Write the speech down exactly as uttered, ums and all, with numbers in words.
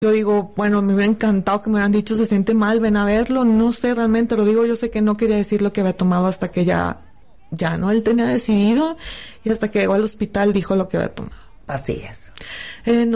Yo digo, bueno, me hubiera encantado que me hubieran dicho, se siente mal, ven a verlo, no sé realmente, lo digo, yo sé que no quería decir lo que había tomado hasta que ya, ya no, él tenía decidido, y hasta que llegó al hospital dijo lo que había tomado. Pastillas. Eh, no.